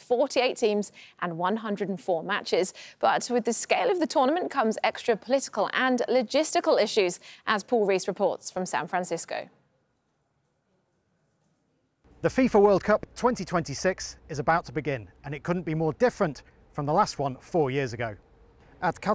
48 teams and 104 matches. But with the scale of the tournament comes extra political and logistical issues, as Paul Rees reports from San Francisco. The FIFA World Cup 2026 is about to begin, and it couldn't be more different from the last one 4 years ago. At